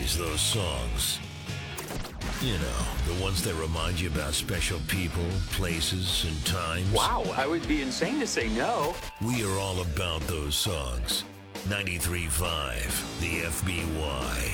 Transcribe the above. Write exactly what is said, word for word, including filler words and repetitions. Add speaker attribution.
Speaker 1: always those songs. You know, the ones that remind you about special people, places, and times.
Speaker 2: Wow, I would be insane to say no.
Speaker 1: We are all about those songs. ninety-three point five, the F B Y.